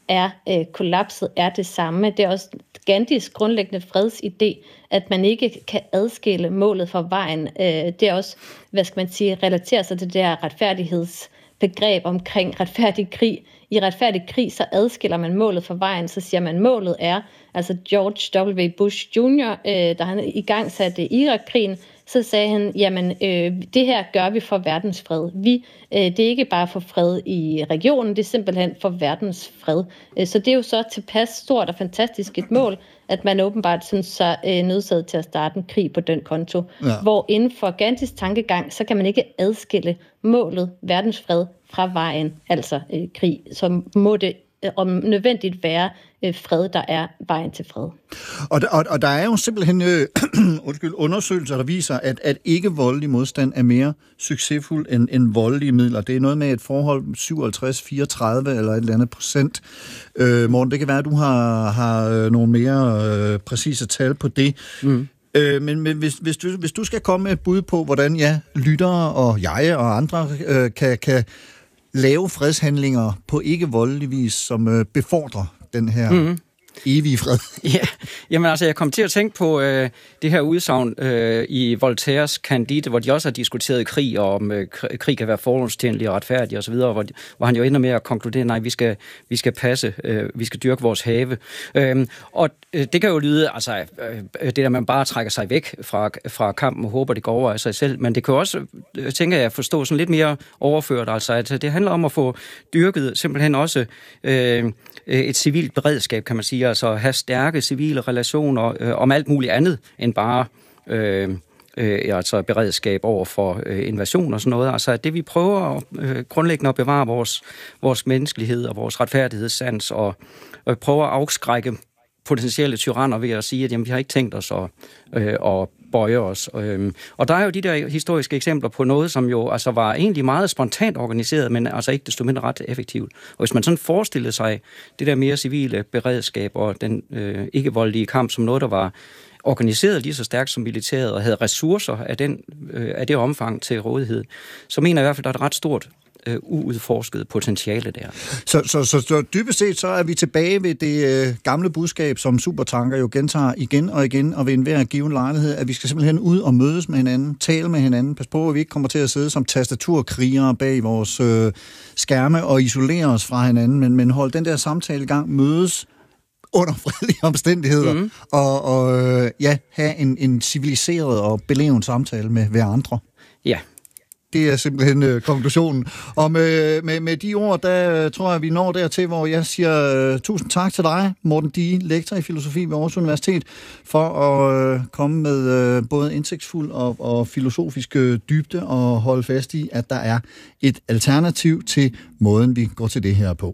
er kollapset, er det samme. Det er også Gandhis grundlæggende fredsidé, at man ikke kan adskille målet fra vejen. Det er også, relaterer sig til det her retfærdighedsbegreb omkring retfærdig krig. I retfærdig krig, så adskiller man målet fra vejen, så siger man, målet er, altså George W. Bush Jr., da han i gang satte Irak-krigen, så sagde han, jamen det her gør vi for verdens fred. Det er ikke bare for fred i regionen, det er simpelthen for verdens fred. Så det er jo så tilpas stort og fantastisk et mål, at man åbenbart synes sig nødsaget til at starte en krig på den konto. Ja. Hvor inden for Gandhis tankegang, så kan man ikke adskille målet, verdens fred, fra vejen, altså krig. Så må det om nødvendigt være fred, der er vejen til fred. Og der er jo simpelthen undersøgelser, der viser, at ikke-voldelig modstand er mere succesfuld end voldelige midler. Det er noget med et forhold 57-34 eller et eller andet procent. Morten, det kan være, at du har nogle mere præcise tal på det. Mm. Men hvis du skal komme med et bud på, hvordan lyttere og jeg og andre kan lave fredshandlinger på ikke-voldelig vis, som befordrer den her evige fred. Ja, jamen altså, jeg kom til at tænke på det her udsagn i Voltaires Candide, hvor de også har diskuteret krig, og om krig kan være formålstjenlig og retfærdig osv., hvor han jo ender med at konkludere, nej, vi skal passe, vi skal dyrke vores have. Og det kan jo lyde, altså, det der, man bare trækker sig væk fra kampen og håber, det går over af sig selv, men det kan også, tænker jeg, forstå sådan lidt mere overført, altså, at det handler om at få dyrket simpelthen også et civilt beredskab, kan man sige, altså have stærke civile relationer om alt muligt andet end bare altså beredskab over for invasion og sådan noget. Altså det vi prøver grundlæggende at bevare vores menneskelighed og vores retfærdighedssans og prøver at afskrække potentielle tyranner ved at sige, at jamen, vi har ikke tænkt os at bøje os. Og der er jo de der historiske eksempler på noget, som jo altså var egentlig meget spontant organiseret, men altså ikke desto mindre ret effektivt. Og hvis man sådan forestillede sig det der mere civile beredskab og den ikke-voldelige kamp som noget, der var organiseret lige så stærkt som militæret og havde ressourcer af det omfang til rådighed, så mener jeg i hvert fald, at der er et ret stort uudforsket potentiale der. Så dybest set så er vi tilbage ved det gamle budskab, som Supertanker jo gentager igen og igen, og ved enhver given lejlighed, at vi skal simpelthen ud og mødes med hinanden, tale med hinanden, pas på, at vi ikke kommer til at sidde som tastaturkrigere bag vores skærme og isolere os fra hinanden, men holde den der samtale i gang, mødes under fredelige omstændigheder, og have en civiliseret og beleven samtale med hver andre. Ja. Det er simpelthen konklusionen. Og med de ord, der tror jeg, vi når dertil, hvor jeg siger tusind tak til dig, Morten Dige, lektor i filosofi ved Aarhus Universitet, for at komme med både indsigtsfuld og filosofisk dybde og holde fast i, at der er et alternativ til måden, vi går til det her på.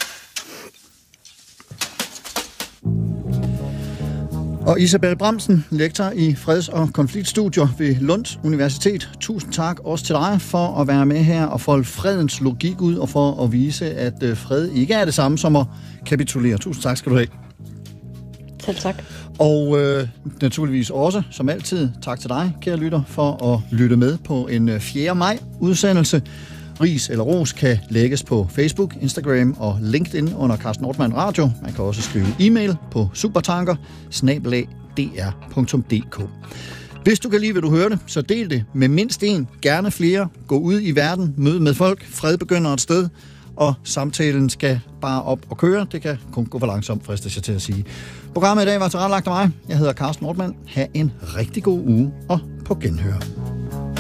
Og Isabel Bramsen, lektor i freds- og konfliktstudier ved Lunds Universitet. Tusind tak også til dig for at være med her og folde fredens logik ud og for at vise, at fred ikke er det samme som at kapitulere. Tusind tak skal du have. Selv tak. Og naturligvis også, som altid, tak til dig, kære lytter, for at lytte med på en 4. maj udsendelse. Ris eller ros kan lægges på Facebook, Instagram og LinkedIn under Carsten Ortmann Radio. Man kan også skrive e-mail på supertanker@dr.dk. Hvis du kan lide, hvad du hørte, så del det med mindst en, gerne flere. Gå ud i verden, mød med folk, fred begynder et sted, og samtalen skal bare op og køre. Det kan kun gå for langsomt, fristes jeg til at sige. Programmet i dag var tilrettelagt af mig. Jeg hedder Carsten Ortmann. Ha' en rigtig god uge og på genhør.